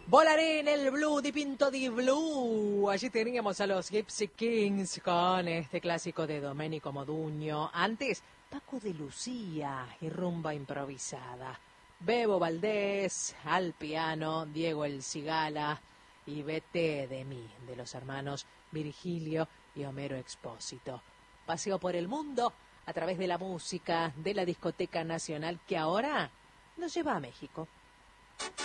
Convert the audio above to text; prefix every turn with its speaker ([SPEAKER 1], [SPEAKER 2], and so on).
[SPEAKER 1] Volaré en el blue di Pinto di Blue. Allí teníamos a los Gypsy Kings con este clásico de Domenico Modugno. Antes, Paco de Lucía y rumba improvisada. Bebo Valdés al piano, Diego El Cigala y Vete de mí, de los hermanos Virgilio y Homero Expósito. Paseo por el mundo a través de la música de la Discoteca Nacional que ahora nos lleva a México.